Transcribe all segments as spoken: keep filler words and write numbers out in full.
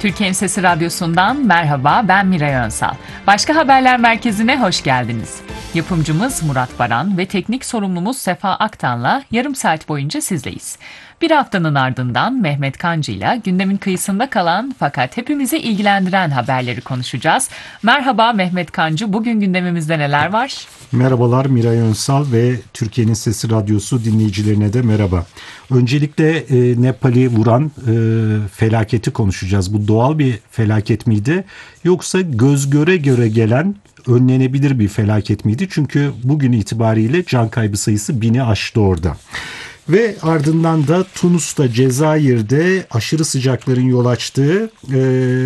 Türkiye'nin Sesi Radyosu'ndan merhaba, ben Miray Önsal. Başka Haberler Merkezi'ne hoş geldiniz. Yapımcımız Murat Baran ve teknik sorumlumuz Sefa Aktan'la yarım saat boyunca sizleyiz. Bir haftanın ardından Mehmet Kancı'yla gündemin kıyısında kalan fakat hepimizi ilgilendiren haberleri konuşacağız. Merhaba Mehmet Kancı, bugün gündemimizde neler var? Merhabalar Miray Önsal ve Türkiye'nin Sesi Radyosu dinleyicilerine de merhaba. Öncelikle e, Nepal'i vuran e, felaketi konuşacağız. Bu doğal bir felaket miydi yoksa göz göre göre gelen önlenebilir bir felaket miydi? Çünkü bugün itibariyle can kaybı sayısı bini aştı orada. Ve ardından da Tunus'ta, Cezayir'de aşırı sıcakların yol açtığı e,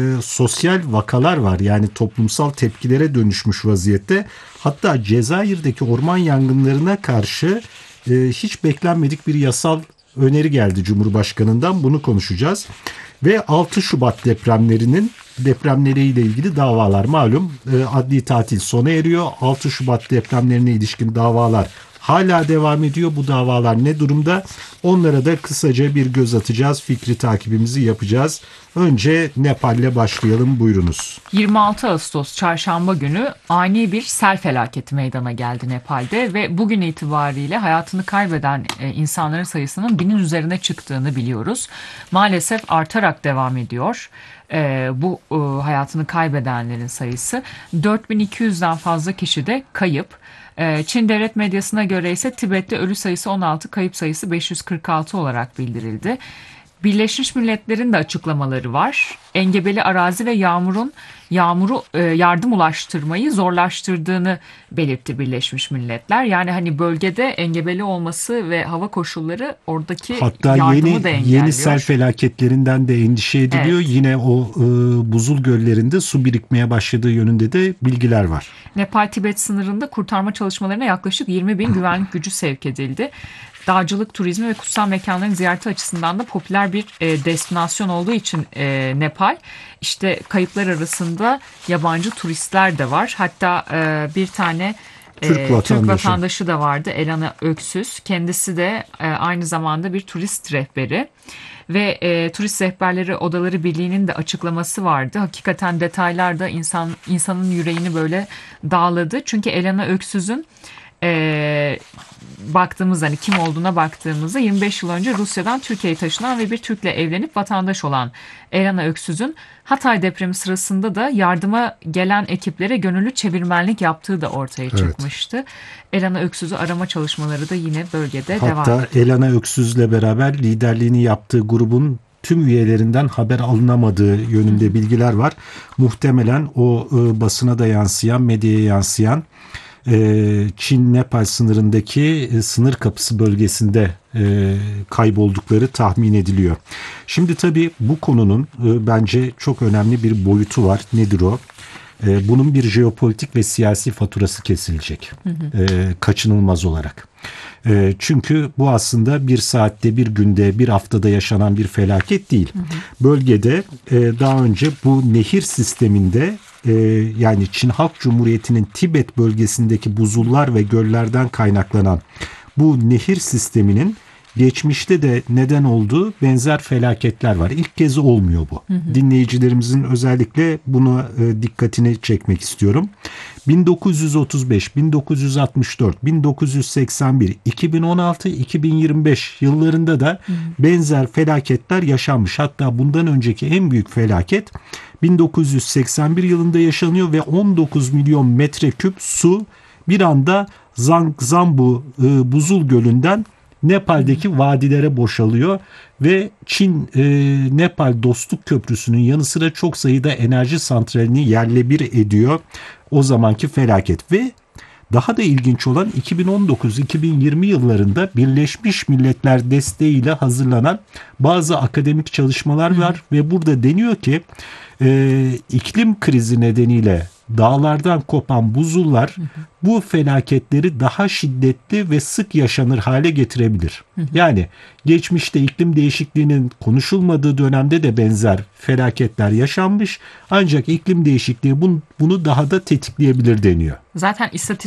sosyal vakalar var. Yani toplumsal tepkilere dönüşmüş vaziyette. Hatta Cezayir'deki orman yangınlarına karşı e, hiç beklenmedik bir yasal öneri geldi Cumhurbaşkanı'ndan. Bunu konuşacağız. Ve altı Şubat depremlerinin depremleriyle ilgili davalar malum e, adli tatil sona eriyor. altı Şubat depremlerine ilişkin davalar hala devam ediyor. Bu davalar ne durumda? Onlara da kısaca bir göz atacağız. Fikri takibimizi yapacağız. Önce Nepal'le başlayalım. Buyurunuz. yirmi altı Ağustos Çarşamba günü ani bir sel felaketi meydana geldi Nepal'de ve bugün itibariyle hayatını kaybeden insanların sayısının binin üzerine çıktığını biliyoruz. Maalesef artarak devam ediyor. Ee, bu e, hayatını kaybedenlerin sayısı dört bin iki yüzden fazla kişi de kayıp. Ee, Çin devlet medyasına göre ise Tibet'te ölü sayısı on altı, kayıp sayısı beş yüz kırk altı olarak bildirildi. Birleşmiş Milletler'in de açıklamaları var. Engebeli arazi ve yağmurun yağmuru e, yardım ulaştırmayı zorlaştırdığını belirtti Birleşmiş Milletler. Yani hani bölgede engebeli olması ve hava koşulları oradaki Hatta yardımı yeni, da engelliyor. Yeni sel felaketlerinden de endişe ediliyor. Evet. Yine o e, buzul göllerinde su birikmeye başladığı yönünde de bilgiler var. Nepal-Tibet sınırında kurtarma çalışmalarına yaklaşık yirmi bin güvenlik gücü sevk edildi. Dağcılık, turizmi ve kutsal mekanların ziyareti açısından da popüler bir e, destinasyon olduğu için e, Nepal, işte kayıplar arasında yabancı turistler de var. Hatta e, bir tane e, Türk, vatandaşı. Türk vatandaşı da vardı, Elana Öksüz. Kendisi de e, aynı zamanda bir turist rehberi. Ve e, Turist Rehberleri Odaları Birliği'nin de açıklaması vardı. Hakikaten detaylar da insan, insanın yüreğini böyle dağladı. Çünkü Elana Öksüz'ün e, baktığımız hani kim olduğuna baktığımızda yirmi beş yıl önce Rusya'dan Türkiye'ye taşınan ve bir Türk'le evlenip vatandaş olan Elana Öksüz'ün Hatay depremi sırasında da yardıma gelen ekiplere gönüllü çevirmenlik yaptığı da ortaya evet. çıkmıştı. Elana Öksüz'ü arama çalışmaları da yine bölgede Hatta devam ediyor. Hatta Elana Öksüz'le beraber liderliğini yaptığı grubun tüm üyelerinden haber alınamadığı yönünde Hı. bilgiler var. Muhtemelen o e, basına da yansıyan, medyaya yansıyan Çin-Nepal sınırındaki sınır kapısı bölgesinde kayboldukları tahmin ediliyor. Şimdi tabii bu konunun bence çok önemli bir boyutu var. Nedir o? Bunun bir jeopolitik ve siyasi faturası kesilecek. Hı hı. Kaçınılmaz olarak. Çünkü bu aslında bir saatte, bir günde, bir haftada yaşanan bir felaket değil. Hı hı. Bölgede daha önce bu nehir sisteminde yani Çin Halk Cumhuriyeti'nin Tibet bölgesindeki buzullar ve göllerden kaynaklanan bu nehir sisteminin geçmişte de neden olduğu benzer felaketler var. İlk kez olmuyor bu. Hı hı. Dinleyicilerimizin özellikle buna dikkatini çekmek istiyorum. bin dokuz yüz otuz beş, bin dokuz yüz altmış dört, bin dokuz yüz seksen bir, iki bin on altı, iki bin yirmi beş yıllarında da hı hı. benzer felaketler yaşanmış. Hatta bundan önceki en büyük felaket bin dokuz yüz seksen bir yılında yaşanıyor ve on dokuz milyon metreküp su bir anda Zangzambu e, Buzul Gölü'nden Nepal'deki vadilere boşalıyor ve Çin e, Nepal Dostluk Köprüsü'nün yanı sıra çok sayıda enerji santralini yerle bir ediyor o zamanki felaket. Ve daha da ilginç olan iki bin on dokuz iki bin yirmi yıllarında Birleşmiş Milletler desteğiyle hazırlanan bazı akademik çalışmalar var Hı. ve burada deniyor ki e, iklim krizi nedeniyle dağlardan kopan buzullar hı hı. bu felaketleri daha şiddetli ve sık yaşanır hale getirebilir. Hı hı. Yani geçmişte iklim değişikliğinin konuşulmadığı dönemde de benzer felaketler yaşanmış. Ancak iklim değişikliği bunu, bunu daha da tetikleyebilir deniyor. Zaten istatistik